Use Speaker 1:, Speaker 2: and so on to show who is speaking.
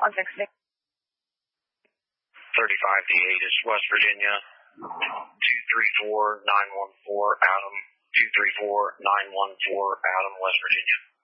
Speaker 1: context.
Speaker 2: 35D8 is West Virginia. 234914 Adam. 234914 Adam, West Virginia.